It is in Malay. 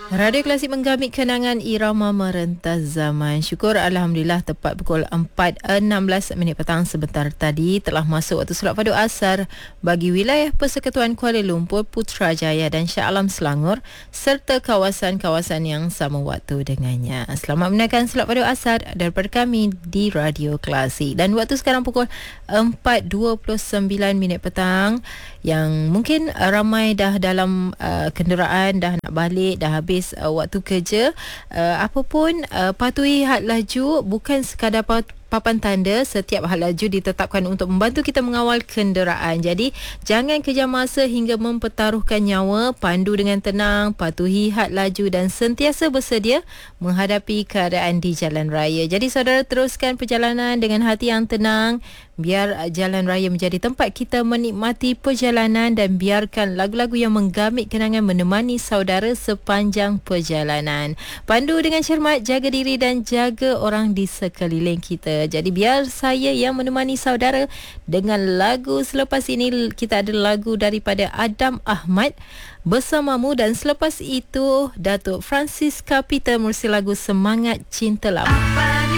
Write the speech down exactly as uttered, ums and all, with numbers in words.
Radio Klasik menggamit kenangan irama merentas zaman. Syukur Alhamdulillah tepat pukul empat enam belas minit petang sebentar tadi telah masuk waktu solat fardu asar bagi wilayah Persekutuan Kuala Lumpur, Putrajaya dan Shah Alam Selangor serta kawasan-kawasan yang sama waktu dengannya. Selamat menunaikan solat fardu asar daripada kami di Radio Klasik. Dan waktu sekarang pukul empat dua puluh sembilan minit petang, yang mungkin ramai dah dalam uh, kenderaan, dah nak balik, dah habis uh, waktu kerja. Uh, apapun, uh, patuhi had laju, bukan sekadar pat- papan tanda. Setiap had laju ditetapkan untuk membantu kita mengawal kenderaan. Jadi jangan kejar masa hingga mempertaruhkan nyawa. Pandu dengan tenang, patuhi had laju dan sentiasa bersedia menghadapi keadaan di jalan raya. Jadi saudara, teruskan perjalanan dengan hati yang tenang. Biar jalan raya menjadi tempat kita menikmati perjalanan dan biarkan lagu-lagu yang menggamit kenangan menemani saudara sepanjang perjalanan. Pandu dengan cermat, jaga diri dan jaga orang di sekeliling kita. Jadi biar saya yang menemani saudara dengan lagu selepas ini. Kita ada lagu daripada Adam Ahmad, Bersamamu, dan selepas itu Datuk Francisca Peter menerusi lagu Semangat Cinta Lama.